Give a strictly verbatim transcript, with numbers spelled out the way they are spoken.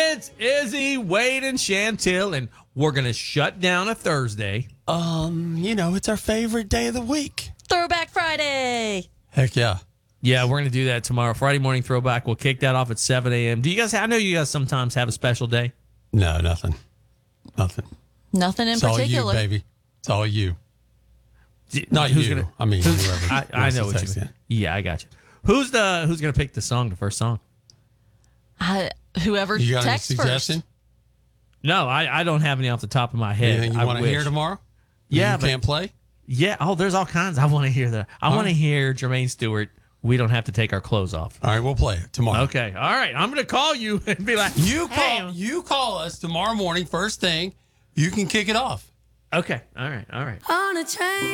It's Izzy, Wade, and Chantil, and we're going to shut down a Thursday. Um, you know, it's our favorite day of the week. Throwback Friday. Heck yeah. Yeah, we're going to do that tomorrow. Friday morning throwback. We'll kick that off at seven a.m. Do you guys, I know you guys sometimes have a special day. No, nothing. Nothing. Nothing in It's particular. all you, baby. It's all you. D- Not who's you. Gonna, I mean, who's- whoever. I, I wants know to what you text mean. in. Yeah, I got you. Who's the Who's going to pick the song, the first song? I, whoever You got any texts suggestion? first. No, I, I don't have any off the top of my head. Anything you I want to wish. hear tomorrow? Yeah, you but- can't play? Yeah. Oh, there's all kinds. I want to hear that. I All want to right. hear Jermaine Stewart. We don't have to take our clothes off. All right, we'll play it tomorrow. Okay. All right. I'm going to call you and be like, You call. Hey. You call us tomorrow morning, first thing. You can kick it off. Okay. All right. All right. On a train.